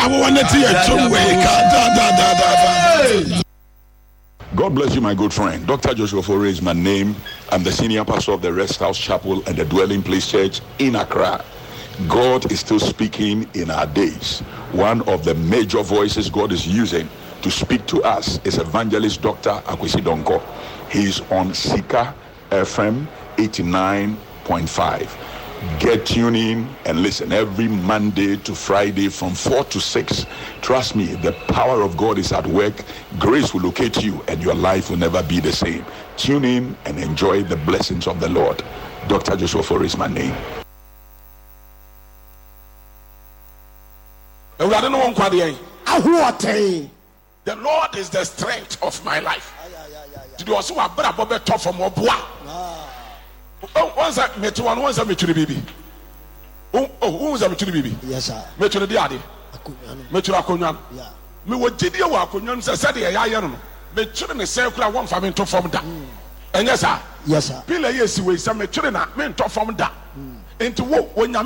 God bless you, my good friend. Dr. Joshua Fore is my name. I'm the senior pastor of the Rest House Chapel and the Dwelling Place Church in Accra. God is still speaking in our days. One of the major voices God is using to speak to us is Evangelist Dr. Akwesi Donko. He's on Sika FM 89.5. Get tuned in and listen every Monday to Friday from 4 to 6. Trust me, the power of God is at work. Grace will locate you and your life will never be the same. Tune in and enjoy the blessings of the Lord. Dr. Joshua Fore is my name. The Lord is the strength of my life. Did you also have a top from Obua? Once I met one, once I met you, baby. Oh, who was I met you, baby? Yes, sir. Met you the daddy. Met you a conyan. Me what did you walk on yon said the iron? Met you in a circle one famine to form that. And yes, sir. Yes, sir. Pilla, yes, you will some children, men to form that. Into what when you